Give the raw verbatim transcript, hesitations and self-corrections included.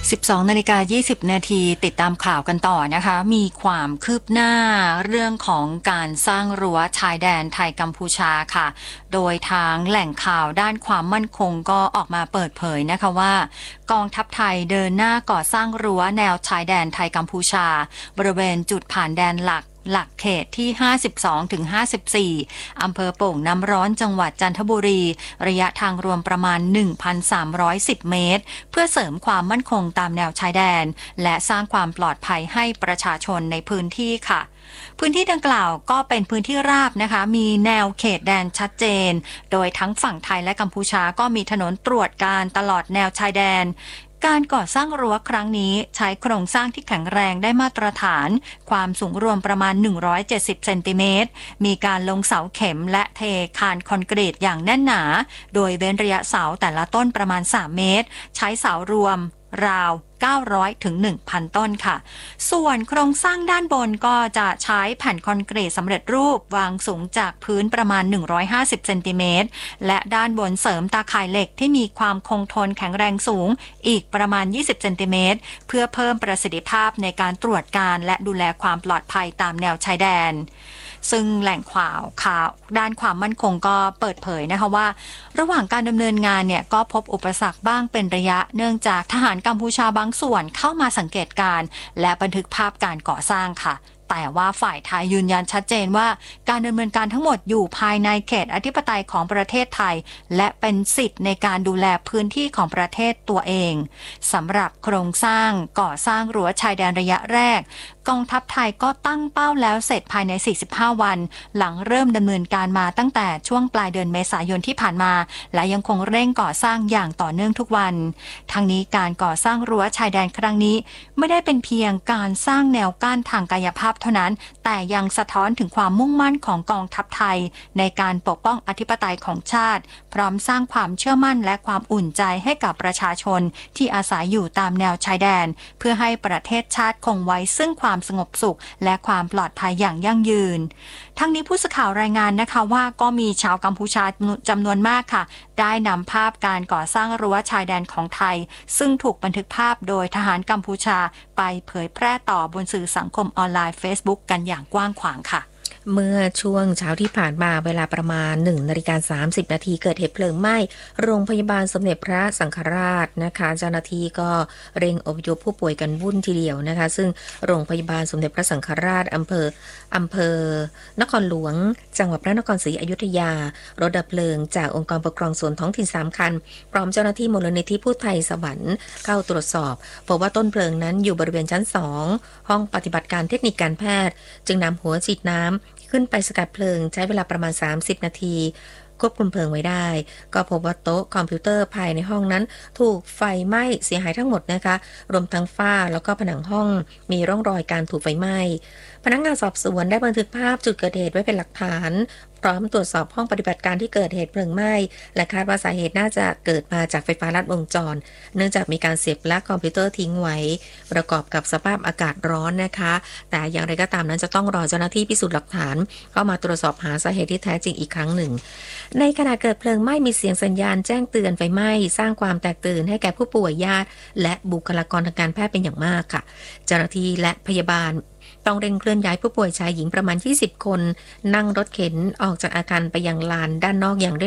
สิบสองนาฬิกายี่สิบนาทีติดตามข่าวกันต่อนะคะมีความคืบหน้าเรื่องของการสร้างรั้วชายแดนไทยกัมพูชาค่ะโดยทางแหล่งข่าวด้านความมั่นคงก็ออกมาเปิดเผยนะคะว่ากองทัพไทยเดินหน้าก่อสร้างรั้วแนวชายแดนไทยกัมพูชาบริเวณจุดผ่านแดนหลักหลักเขตที่ ห้าสิบสองถึงห้าสิบสี่ อำเภอโป่งน้ำร้อนจังหวัดจันทบุรีระยะทางรวมประมาณ หนึ่งพันสามร้อยสิบ เมตรเพื่อเสริมความมั่นคงตามแนวชายแดนและสร้างความปลอดภัยให้ประชาชนในพื้นที่ค่ะพื้นที่ดังกล่าวก็เป็นพื้นที่ราบนะคะมีแนวเขตแดนชัดเจนโดยทั้งฝั่งไทยและกัมพูชาก็มีถนนตรวจการตลอดแนวชายแดนการก่อสร้างรั้วครั้งนี้ใช้โครงสร้างที่แข็งแรงได้มาตรฐานความสูงรวมประมาณหนึ่งร้อยเจ็ดสิบเซนติเมตรมีการลงเสาเข็มและเทคานคอนกรีตอย่างแน่นหนาโดยเว้นระยะเสาแต่ละต้นประมาณสามเมตรใช้เสารวมราวเก้าร้อยถึง หนึ่งพัน ต้นค่ะส่วนโครงสร้างด้านบนก็จะใช้แผ่นคอนกรีตสำเร็จรูปวางสูงจากพื้นประมาณหนึ่งร้อยห้าสิบเซนติเมตรและด้านบนเสริมตาข่ายเหล็กที่มีความคงทนแข็งแรงสูงอีกประมาณยี่สิบเซนติเมตรเพื่อเพิ่มประสิทธิภาพในการตรวจการและดูแลความปลอดภัยตามแนวชายแดนซึ่งแหล่งข่าวข่าวด้านความมั่นคงก็เปิดเผยนะคะว่าระหว่างการดำเนินงานเนี่ยก็พบอุปสรรคบ้างเป็นระยะเนื่องจากทหารกัมพูชาบางส่วนเข้ามาสังเกตการณ์และบันทึกภาพการก่อสร้างค่ะแต่ว่าฝ่ายไทยยืนยันชัดเจนว่าการดำเนินการทั้งหมดอยู่ภายในเขตอธิปไตยของประเทศไทยและเป็นสิทธิ์ในการดูแลพื้นที่ของประเทศตัวเองสำหรับโครงสร้างก่อสร้างรั้วชายแดนระยะแรกกองทัพไทยก็ตั้งเป้าแล้วเสร็จภายในสี่สิบห้าวันหลังเริ่มดำเนินการมาตั้งแต่ช่วงปลายเดือนเมษายนที่ผ่านมาและยังคงเร่งก่อสร้างอย่างต่อเนื่องทุกวันทั้งนี้การก่อสร้างรั้วชายแดนครั้งนี้ไม่ได้เป็นเพียงการสร้างแนวกั้นทางกายภาพเท่านั้นแต่ยังสะท้อนถึงความมุ่งมั่นของกองทัพไทยในการปกป้องอธิปไตยของชาติพร้อมสร้างความเชื่อมั่นและความอุ่นใจให้กับประชาชนที่อาศัยอยู่ตามแนวชายแดนเพื่อให้ประเทศชาติคงไว้ซึ่งความสงบสุขและความปลอดภัยอย่างยั่งยืนทั้งนี้ผู้สื่อข่าวรายงานนะคะว่าก็มีชาวกัมพูชาจำนวนมากค่ะได้นำภาพการก่อสร้างรั้วชายแดนของไทยซึ่งถูกบันทึกภาพโดยทหารกัมพูชาไปเผยแพร่ต่อบนสื่อสังคมออนไลน์ Facebook กันอย่างกว้างขวางค่ะเมื่อช่วงเช้าที่ผ่านมาเวลาประมาณหนึ่งนาฬิกาสามสิบนาทีเกิดเหตุเพลิงไหม้โรงพยาบาลสมเด็จพระสังฆราชนะคะเจ้าหน้าที่ก็เร่งอพยพผู้ป่วยกันวุ่นทีเดียวนะคะซึ่งโรงพยาบาลสมเด็จพระสังฆราชอำเภออำเภอนครหลวงจังหวัดพระนครศรีอยุธยารถดับเพลิงจากองค์กรปกครองส่วนท้องถิ่นสามคันพร้อมเจ้าหน้าที่มูลนิธิพุทธไทยสวรรค์เข้าตรวจสอบพบว่าต้นเพลิงนั้นอยู่บริเวณชั้นสองห้องปฏิบัติการเทคนิคการแพทย์จึงนำหัวฉีดน้ำขึ้นไปสกัดเพลิงใช้เวลาประมาณสามสิบนาทีควบคุมเพลิงไว้ได้ก็พบว่าโต๊ะคอมพิวเตอร์ภายในห้องนั้นถูกไฟไหม้เสียหายทั้งหมดนะคะรวมทั้งฝ้าแล้วก็ผนังห้องมีร่องรอยการถูกไฟไหม้พนักงานสอบสวนได้บันทึกภาพจุดเกิดเหตุไว้เป็นหลักฐานพร้อมตรวจสอบห้องปฏิบัติการที่เกิดเหตุเพลิงไหม้และคาดว่าสาเหตุน่าจะเกิดมาจากไฟฟ้าลัดวงจรเนื่องจากมีการเสียบปลั๊กคอมพิวเตอร์ทิ้งไว้ประกอบกับสภาพอากาศร้อนนะคะแต่อย่างไรก็ตามนั้นจะต้องรอเจ้าหน้าที่พิสูจน์หลักฐานเข้ามาตรวจสอบหาสาเหตุที่แท้จริงอีกครั้งหนึ่งในขณะเกิดเพลิงไหม้มีเสียงสัญญาณแจ้งเตือนไฟไหม้สร้างความแตกตื่นให้แก่ผู้ป่วยญาติและบุคลากรทางการแพทย์เป็นอย่างมากค่ะเจ้าหน้าที่และพยาบาลต้องเร่งเคลื่อนย้ายผู้ป่วยชายหญิงประมาณยี่สิบคนนั่งรถเข็นออกจากอาคารไปยังลานด้านนอกอย่างเร่ง